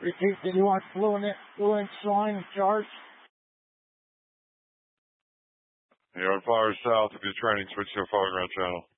Repeat, did you want fluent line in charge? You're on Fire South. If you're training, switch to a fire ground channel.